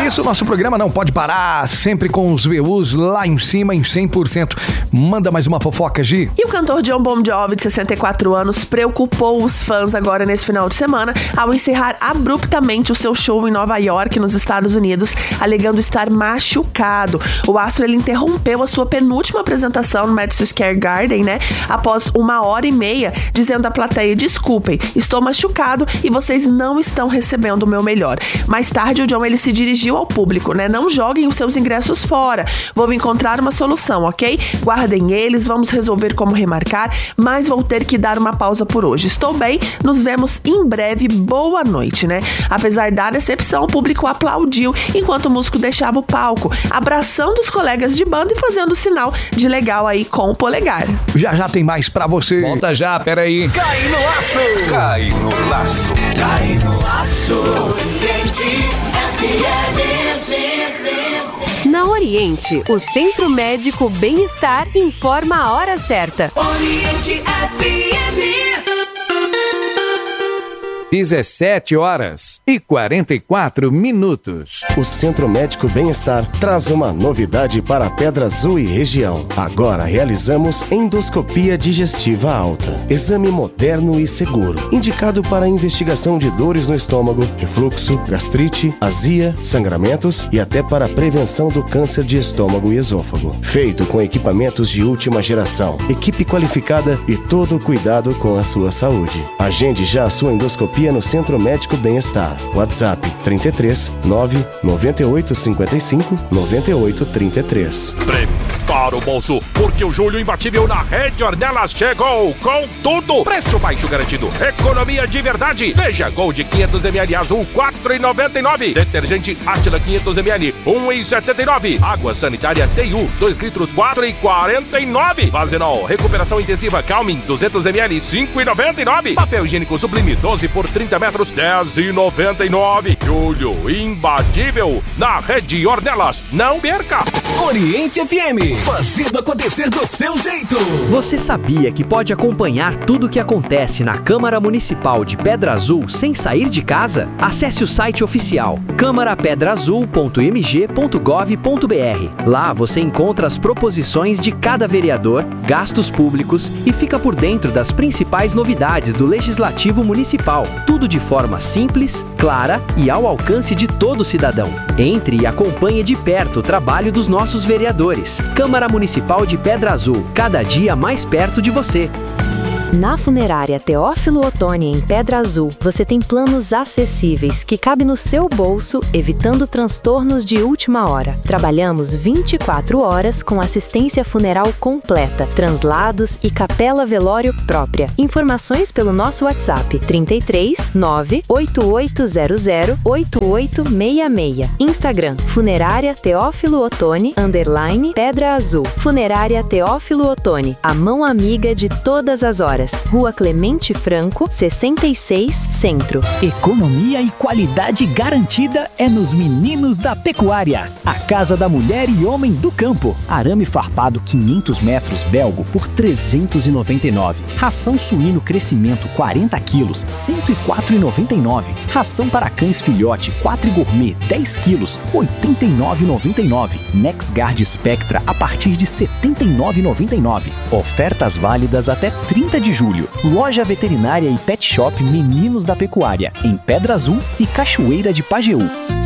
isso, nosso programa não pode parar, sempre com os VUs lá em cima em 100%. Manda mais uma fofoca, Gi. E o cantor Jon Bon Jovi, de 64 anos, preocupou os fãs agora nesse final de semana ao encerrar abruptamente o seu show em Nova York, nos Estados Unidos, alegando estar machucado. O astro, ele interrompeu a sua penúltima apresentação no Madison Square Garden, né? Após 1h30, dizendo à plateia: desculpem, estou machucado e vocês não estão recebendo o meu melhor. Mais tarde, o Jon, ele se dirigiu ao público, né? Não joguem os seus ingressos fora. Vou encontrar uma solução, ok? Guardem eles, vamos resolver como remarcar, mas vou ter que dar uma pausa por hoje. Estou bem, nos vemos em breve, boa noite, né? Apesar da decepção, o público aplaudiu enquanto o músico deixava o palco, abraçando os colegas de banda e fazendo sinal de legal aí com o polegar. Já tem mais pra você. Volta já, peraí. Cai no laço! Cai no laço. Cai no laço. Na Oriente, o Centro Médico Bem-Estar informa a hora certa. Oriente FM. 17h44. O Centro Médico Bem-Estar traz uma novidade para a Pedra Azul e região. Agora realizamos endoscopia digestiva alta. Exame moderno e seguro, indicado para investigação de dores no estômago, refluxo, gastrite, azia, sangramentos e até para a prevenção do câncer de estômago e esôfago. Feito com equipamentos de última geração, equipe qualificada e todo o cuidado com a sua saúde. Agende já a sua endoscopia no Centro Médico Bem-Estar. WhatsApp 33 9 98 55 98 33. Prepara o bolso, porque o julho imbatível na Rede Ornelas chegou com tudo. Preço baixo garantido, economia de verdade. Veja, Gold 500ml azul 4,99. Detergente Átila 500ml 1,79. Água sanitária TU 2 litros 4,49. Vazenol recuperação intensiva Calmin 200ml 5,99. Papel higiênico Sublime 12 por 30 metros 10,99. Julho imbatível na Rede Ornelas. Não perca! Oriente FM, fazendo acontecer do seu jeito. Você sabia que pode acompanhar tudo o que acontece na Câmara Municipal de Pedra Azul sem sair de casa? Acesse o site oficial câmarapedraazul.mg.gov.br. Lá você encontra as proposições de cada vereador, gastos públicos e fica por dentro das principais novidades do Legislativo Municipal. Tudo de forma simples, clara e ao alcance de todo cidadão. Entre e acompanhe de perto o trabalho dos nossos vereadores. Câmara Municipal de Pedra Azul, cada dia mais perto de você. Na Funerária Teófilo Otoni, em Pedra Azul, você tem planos acessíveis que cabem no seu bolso, evitando transtornos de última hora. Trabalhamos 24 horas com assistência funeral completa, translados e capela velório própria. Informações pelo nosso WhatsApp 33 98800 8866. Instagram Funerária Teófilo Otoni _Pedra Azul. Funerária Teófilo Otoni, a mão amiga de todas as horas. Rua Clemente Franco, 66, Centro. Economia e qualidade garantida é nos Meninos da Pecuária. A Casa da Mulher e Homem do Campo. Arame farpado 500 metros belgo por R$ 399. Ração suíno crescimento 40 quilos, R$ 104,99. Ração para cães filhote 4 gourmet 10 quilos, R$ 89,99. NexGuard Spectra a partir de R$ 79,99. Ofertas válidas até 30 de julho. Loja Veterinária e Pet Shop Meninos da Pecuária, em Pedra Azul e Cachoeira de Pajeú.